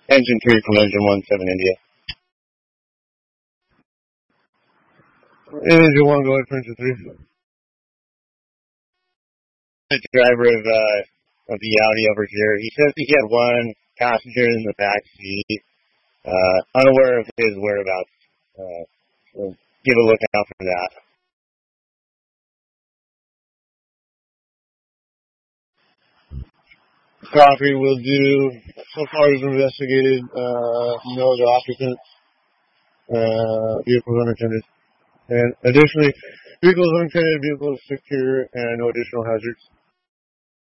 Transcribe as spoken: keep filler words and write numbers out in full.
Engine three from Engine one seven India. Engine one, go ahead for Engine three. The driver of uh, of the Audi over here, he says he had one passenger in the back seat, uh, unaware of his whereabouts. Uh, so give a look out for that. Copy, will do. So far as investigated, uh, no other occupants, uh, vehicles unattended. And additionally, vehicles unattended, vehicles secure, and no additional hazards.